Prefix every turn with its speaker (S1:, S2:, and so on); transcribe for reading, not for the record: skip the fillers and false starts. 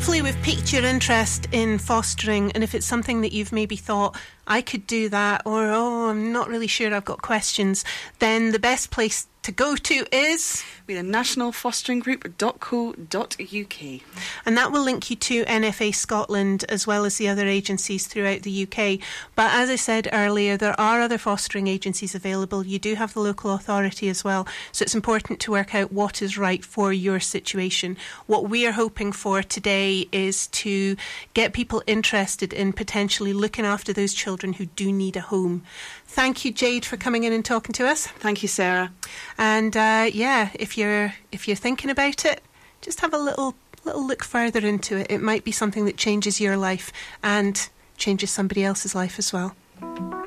S1: Hopefully we've piqued your interest in fostering, and if it's something that you've maybe thought, I could do that, or, oh, I'm not really sure, I've got questions, then the best place to go to is
S2: the nationalfosteringgroup.co.uk.
S1: And that will link you to NFA Scotland as well as the other agencies throughout the UK. But as I said earlier, there are other fostering agencies available. You do have the local authority as well, so it's important to work out what is right for your situation. What we are hoping for today is to get people interested in potentially looking after those children who do need a home. Thank you, Jade, for coming in and talking to us.
S2: Thank you, Sarah.
S1: And if you're thinking about it, just have a little look further into it. It might be something that changes your life and changes somebody else's life as well.